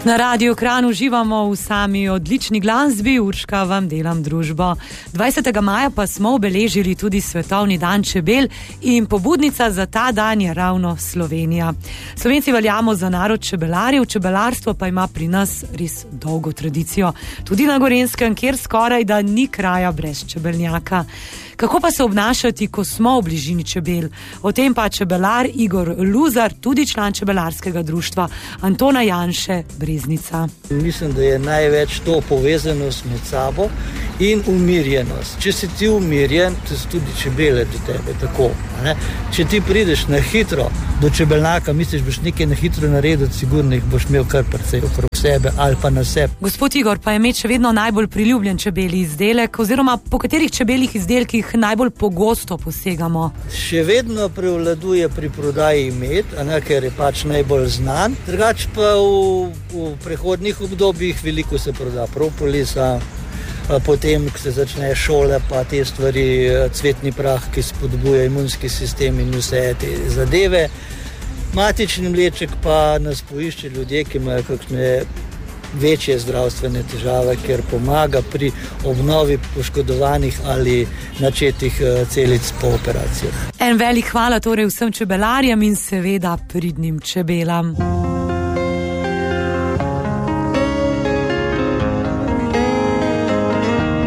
Na Radiu Kranj uživamo v sami odlični glasbi, Urška vam delam družbo. 20. maja pa smo obeležili tudi Svetovni dan čebel in pobudnica za ta dan je ravno Slovenija. Slovenci veljamo za narod čebelarjev, čebelarstvo pa ima pri nas res dolgo tradicijo. Tudi na Gorenjskem, kjer skoraj da ni kraja brez čebelnjaka. Kako pa se obnašati, ko smo v bližini čebel? O tem pa čebelar Igor Luzar, tudi član čebelarskega društva Antona Janše Breznica. Mislim, da je največ to povezanost med sabo in umirjenost. Če si ti umirjen, to so tudi čebele do tebe, tako. Ne? Če ti prideš na hitro do čebelnjaka, misliš, boš nekaj na hitro naredil, sigurno jih boš imel kar precej okrog sebe ali pa na sebi. Gospod Igor, pa je med še vedno najbolj priljubljen čebelji izdelek, oziroma po katerih čebeljih izdelkih najbolj pogosto posegamo? Še vedno prevladuje pri prodaji med, ker je pač najbolj znan. Drugače pa v prehodnih obdobjih veliko se proda propolisa, potem, ko se začne šole, pa te stvari, cvetni prah, ki spodbuja imunski sistem in vse te zadeve. Matični mleček pa nas poišče ljudje, ki imajo kakšne večje zdravstvene težave, ker pomaga pri obnovi poškodovanih ali načetih celic po operacijah. En velik hvala torej vsem čebelarjem in seveda pridnim čebelam.